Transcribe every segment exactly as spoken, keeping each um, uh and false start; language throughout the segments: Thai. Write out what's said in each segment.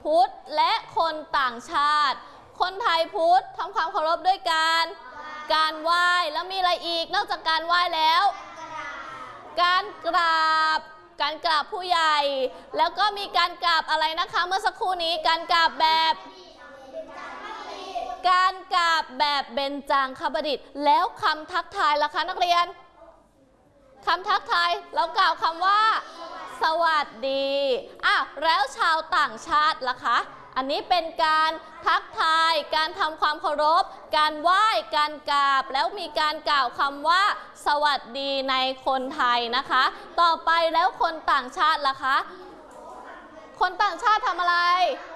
พุทธและคนต่างชาติคนไทยพุทธทำความเคารพด้วยการการไหว้แล้วมีอะไรอีกนอกจากการไหว้แล้วการกราบการกราบผู้ใหญ่แล้วก็มีการกราบอะไรนะคะเมื่อสักครู่นี้การกราบแบบการกราบแบบเบญจางคบดิษฐ์แล้วคำทักทายล่ะคะนักเรียนคำทักทายเรากล่าวคำว่าสวัสดีอ่ะแล้วชาวต่างชาติล่ะคะอันนี้เป็นการทักทายการทำความเคารพการไหว้การกราบแล้วมีการกล่าวคำว่าสวัสดีในคนไทยนะคะต่อไปแล้วคนต่างชาติล่ะคะคนต่างชาติทำอะไร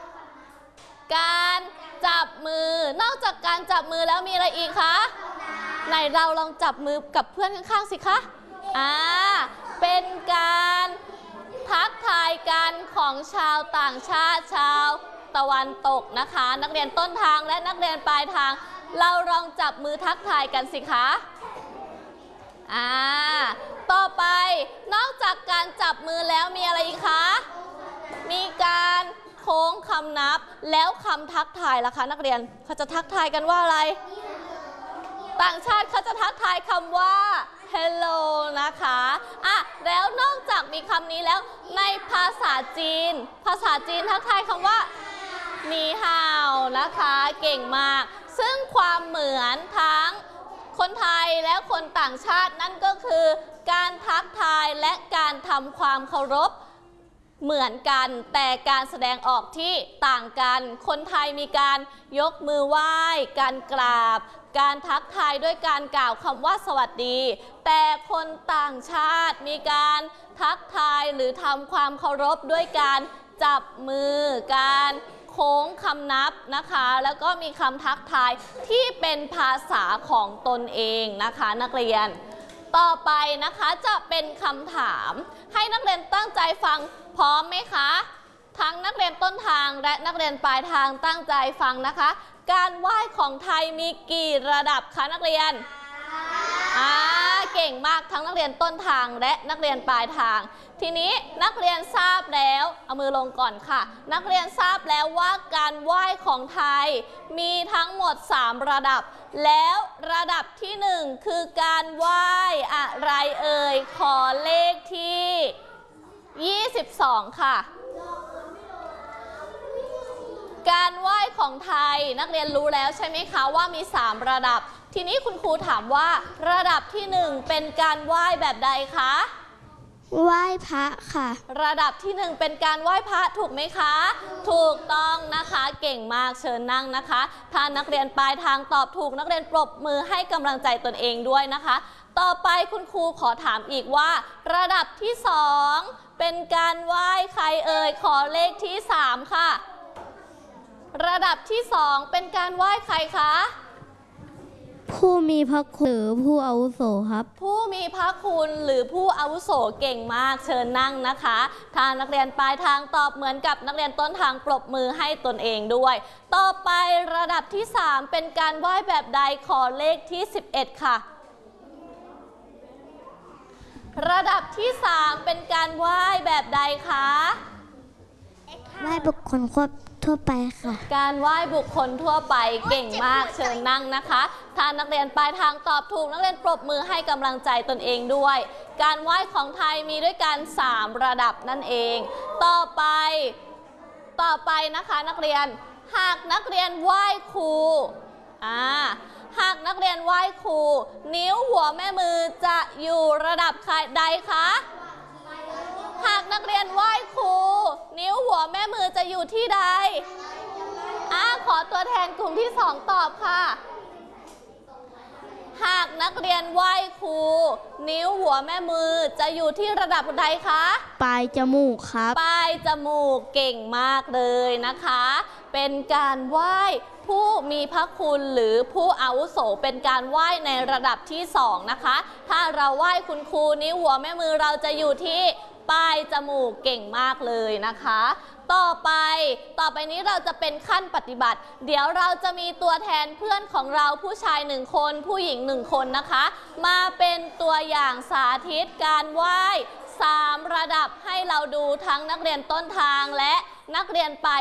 การจับมือนอกจากการจับมือแล้วมีอะไรอีกคะไหนเราลองจับมือกับเพื่อนข้างๆสิคะอ่าเป็นการทักทายกันของชาวต่างชาติชาวตะวันตกนะคะนักเรียนต้นทางและนักเรียนปลายทางเราลองจับมือทักทายกันสิคะอ่าต่อไปนอกจากการจับมือแล้วมีอะไรอีกคะมีการโค้งคำนับแล้วคำทักทายล่ะคะนักเรียนเขาจะทักทายกันว่าอะไรต่างชาติเขาจะทักทายคำว่า hello นะคะอ่ะแล้วนอกจากมีคำนี้แล้วในภาษาจีนภาษาจีนทักทายคำว่านีฮาวนะคะเก่งมากซึ่งความเหมือนทั้งคนไทยและคนต่างชาตินั่นก็คือการทักทายและการทำความเคารพเหมือนกันแต่การแสดงออกที่ต่างกันคนไทยมีการยกมือไหว้การกราบการทักทายด้วยการกล่าวคำว่าสวัสดีแต่คนต่างชาติมีการทักทายหรือทำความเคารพด้วยการจับมือการโค้งคำนับนะคะแล้วก็มีคำทักทายที่เป็นภาษาของตนเองนะคะนักเรียนต่อไปนะคะจะเป็นคำถามให้นักเรียนตั้งใจฟังพร้อมไหมคะทั้งนักเรียนต้นทางและนักเรียนปลายทางตั้งใจฟังนะคะการไหว้ของไทยมีกี่ระดับคะนักเรียนอ่าเก่งมากทั้งนักเรียนต้นทางและนักเรียนปลายทางทีนี้นักเรียนทราบแล้วเอามือลงก่อนค่ะนักเรียนทราบแล้วว่าการไหว้ของไทยมีทั้งหมดสามระดับแล้วระดับที่หนึ่งคือการไหว้อะไรเอ่ยขอเลขที่ยี่สิบสองค่ะการไหว้ของไทยนักเรียนรู้แล้วใช่ไหมคะว่ามีสามระดับทีนี้คุณครูถามว่าระดับที่หนึ่งเป็นการไหว้แบบใดคะไหว้พระค่ะระดับที่หนึ่งเป็นการไหว้พระถูกไหมคะถูกต้องนะคะเก่งมากเชิญนั่งนะคะถ้านักเรียนปลายทางตอบถูกนักเรียนปรบมือให้กำลังใจตนเองด้วยนะคะต่อไปคุณครูขอถามอีกว่าระดับที่สองเป็นการไหว้ใครเอ่ยขอเลขที่สามค่ะระดับที่สองเป็นการไหว้ใครคะผู้มีพระคุณหรือผู้อาวุโสครับผู้มีพระคุณหรือผู้อาวุโสเก่งมากเชิญนั่งนะคะถ้านักเรียนปลายทางตอบเหมือนกับนักเรียนต้นทางปรบมือให้ตนเองด้วยต่อไประดับที่สามเป็นการไหว้แบบใดขอเลขที่สิบเอ็ดค่ะระดับที่สามเป็นการไหว้แบบใดคะไหว้บุคคลทั่วไปค่ะการไหว้บุคคลทั่วไปเก่งมากเชิญนั่งนะคะถ้านักเรียนปลายทางตอบถูกนักเรียนปรบมือให้กำลังใจตนเองด้วยการไหว้ของไทยมีด้วยกันสามระดับนั่นเองต่อไปต่อไปนะคะนักเรียนหากนักเรียนไหว้ครูอ่าหากนักเรียนไหว้ครูนิ้วหัวแม่มือจะอยู่ระดับใดคะหากนักเรียนไหว้ครูนิ้วหัวแม่มือจะอยู่ที่ใดอ่าขอตัวแทนกลุ่มที่สองตอบค่ะหากนักเรียนไหว้ครูนิ้วหัวแม่มือจะอยู่ที่ระดับใดคะปลายจมูกครับปลายจมูกเก่งมากเลยนะคะเป็นการไหว้ผู้มีพระคุณหรือผู้อาวุโสเป็นการไหว้ในระดับที่สองนะคะถ้าเราไหว้คุณครูนิ้วหัวแม่มือเราจะอยู่ที่ปลายจมูกเก่งมากเลยนะคะต่อไปต่อไปนี้เราจะเป็นขั้นปฏิบัติเดี๋ยวเราจะมีตัวแทนเพื่อนของเราผู้ชายหนึ่งคนผู้หญิงหนึ่งคนนะคะมาเป็นตัวอย่างสาธิตการไหว้สามระดับให้เราดูทั้งนักเรียนต้นทางและนักเรียนปลาย